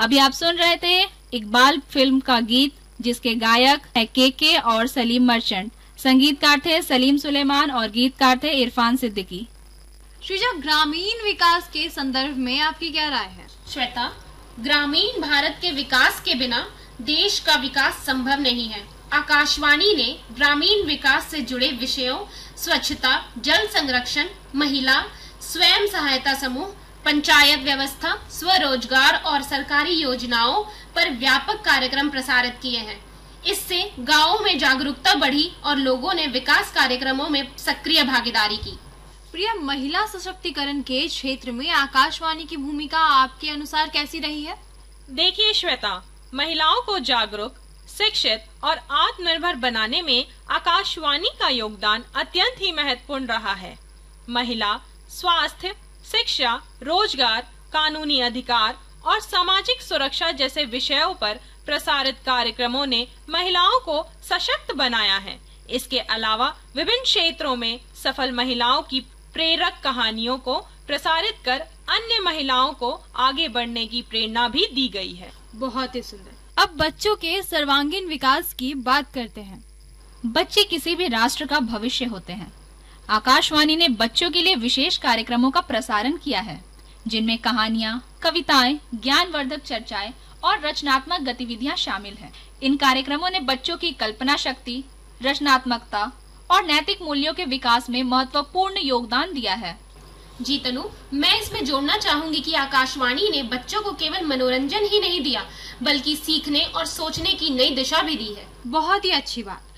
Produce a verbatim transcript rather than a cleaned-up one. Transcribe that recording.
अभी आप सुन रहे थे इकबाल फिल्म का गीत, जिसके गायक है के के और सलीम मर्चेंट। संगीतकार थे सलीम सुलेमान और गीतकार थे इरफान सिद्दीकी। श्रीजा, ग्रामीण विकास के संदर्भ में आपकी क्या राय है? श्वेता, ग्रामीण भारत के विकास के बिना देश का विकास संभव नहीं है। आकाशवाणी ने ग्रामीण विकास से जुड़े विषयों, स्वच्छता, जल संरक्षण, महिला स्वयं सहायता समूह, पंचायत व्यवस्था, स्वरोजगार और सरकारी योजनाओं पर व्यापक कार्यक्रम प्रसारित किए हैं। इससे गांवों में जागरूकता बढ़ी और लोगों ने विकास कार्यक्रमों में सक्रिय भागीदारी की। प्रिया, महिला सशक्तिकरण के क्षेत्र में आकाशवाणी की भूमिका आपके अनुसार कैसी रही है? देखिए श्वेता, महिलाओं को जागरूक, शिक्षित और आत्मनिर्भर बनाने में आकाशवाणी का योगदान अत्यंत ही महत्वपूर्ण रहा है। महिला स्वास्थ्य, शिक्षा, रोजगार, कानूनी अधिकार और सामाजिक सुरक्षा जैसे विषयों पर प्रसारित कार्यक्रमों ने महिलाओं को सशक्त बनाया है। इसके अलावा विभिन्न क्षेत्रों में सफल महिलाओं की प्रेरक कहानियों को प्रसारित कर अन्य महिलाओं को आगे बढ़ने की प्रेरणा भी दी गई है। बहुत ही सुंदर। अब बच्चों के सर्वांगीण विकास की बात करते हैं। बच्चे किसी भी राष्ट्र का भविष्य होते हैं। आकाशवाणी ने बच्चों के लिए विशेष कार्यक्रमों का प्रसारण किया है, जिनमें कहानियां, कविताएं, ज्ञानवर्धक चर्चाएं और रचनात्मक गतिविधियां शामिल हैं। इन कार्यक्रमों ने बच्चों की कल्पना शक्ति, रचनात्मकता और नैतिक मूल्यों के विकास में महत्वपूर्ण योगदान दिया है। जी तनु, मैं इसमें जोड़ना चाहूंगी कि आकाशवाणी ने बच्चों को केवल मनोरंजन ही नहीं दिया, बल्कि सीखने और सोचने की नई दिशा भी दी है। बहुत ही अच्छी बात।